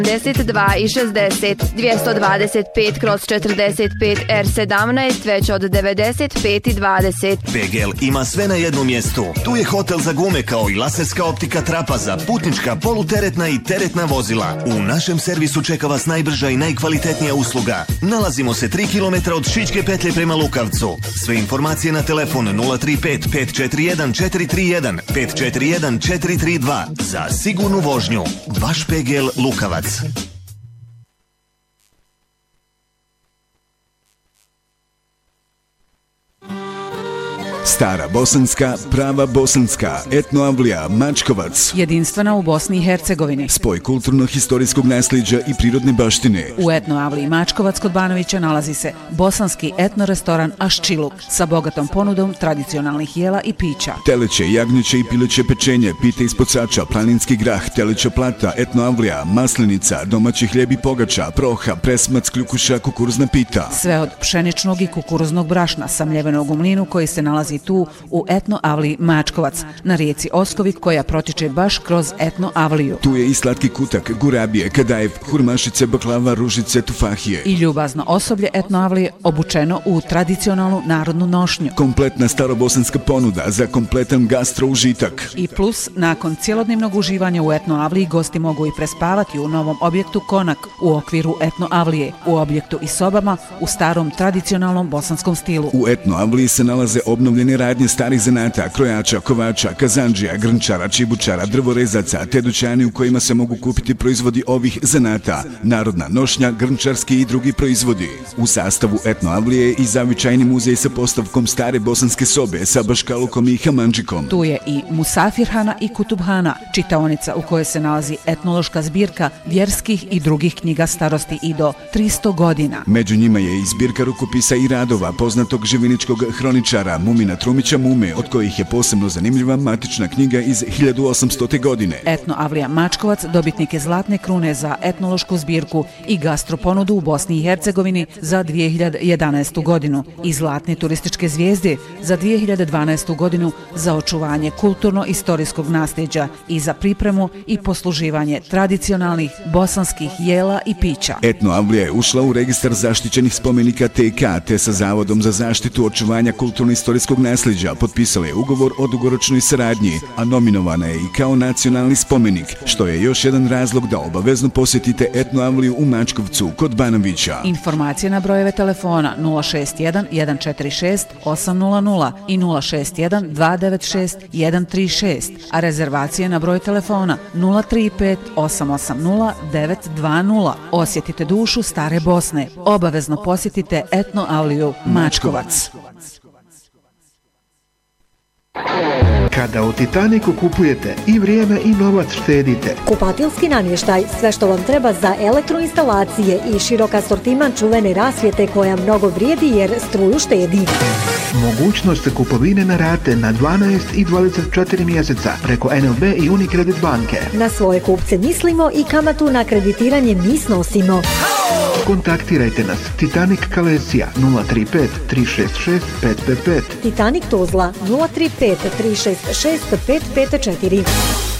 72 i 60 225/45 R17 već od 95,20. PGL ima sve na jednom mjestu. Tu je hotel za gume kao i laserska optika trapa za putnička, poluteretna i teretna vozila. U našem servisu čeka vas najbrža i najkvalitetnija usluga. Nalazimo se 3 km od Šičke petlje prema Lukavcu. Sve informacije na telefon 035 541 431 541 432. Za sigurnu vožnju. Vaš PGL Lukavac. Stara Bosanska, prava Bosanska, Etno Avlija, Mačkovac. Jedinstvena u Bosni i Hercegovini. Spoj kulturno-historijskog nasljeđa i prirodne baštine. U Etno Avliji Mačkovac kod Banovića nalazi se bosanski etno restoran Aščiluk sa bogatom ponudom tradicionalnih jela i pića. Teleće, jagnjeće i pileće pečenje, pite ispod sača, planinski grah, teleća plata, Etno Avlija, maslinica, domaći hljeb i pogača, proha, presmac, kljukuša, kukuruzna pita. Sve od pšeničnog i kukuruznog brašna, samljevenog u mlinu koji se nalazi tu u Etno Avliji Mačkovac, na rijeci Oskovik koja protiče baš kroz Etno Avliju. Tu je i slatki kutak, gurabije, kadajev, hurmašice, baklava, ružice, tufahije. I ljubazno osoblje Etno Avlije obučeno u tradicionalnu narodnu nošnju. Kompletna starobosanska ponuda za kompletan gastro užitak. I plus, nakon cjelodnevnog uživanja u Etno Avliji gosti mogu i prespavati u novom objektu Konak u okviru Etno Avlije, u objektu i sobama u starom tradicionalnom bosanskom stilu. U Etno Avliji se nalaze obnovljene radnje starih zanata, krojača, kovača, kazandžija, grnčara, čibučara, drvorezaca, te dućani u kojima se mogu kupiti proizvodi ovih zanata, narodna nošnja, grnčarski i drugi proizvodi. U sastavu Etno Avlije je i zavičajni muzej sa postavkom stare bosanske sobe sa baškalukom i hamandžikom. Tu je i Musafirhana i Kutubhana, čitaonica u kojoj se nalazi etnološka zbirka vjerskih i drugih knjiga starosti i do 300 godina. Među njima je i zbirka rukopisa i radova poznatog živiničkog hroničara Mumina Trumića Mume, od kojih je posebno zanimljiva matična knjiga iz 1800. godine. Etno Avlija Mačkovac dobitnik je zlatne krune za etnološku zbirku i gastroponudu u Bosni i Hercegovini za 2011. godinu i zlatne turističke zvijezde za 2012. godinu za očuvanje kulturno-istorijskog nasljeđa i za pripremu i posluživanje tradicionalnih bosanskih jela i pića. Etno Avlija je ušla u registar zaštićenih spomenika TK, te sa Zavodom za zaštitu očuvanja kulturno-istorijskog nasljeđa potpisala je ugovor o dugoročnoj saradnji, a nominovana je i kao nacionalni spomenik, što je još jedan razlog da obavezno posjetite Etno Avliju u Mačkovcu kod Banovića. Informacije na brojeve telefona 061 146 800 i 061 296 136, a rezervacije na broj telefona 035 880 920. Osjetite dušu stare Bosne. Obavezno posjetite Etno Avliju Mačkovac. Kada u Titaniku kupujete i vrijeme i novac štedite. Kupatilski namještaj, sve što vam treba za elektroinstalacije i širok asortiman čuvene rasvjete koja mnogo vrijedi jer struju štedi. Mogućnost kupovine na rate na 12 i 24 mjeseca preko NLB i Unicredit banke. Na svoje kupce mislimo i kamatu na kreditiranje mi snosimo. Kontaktirajte nas Titanic Kalesija 035 366 555. Titanic Tuzla 035 366 554.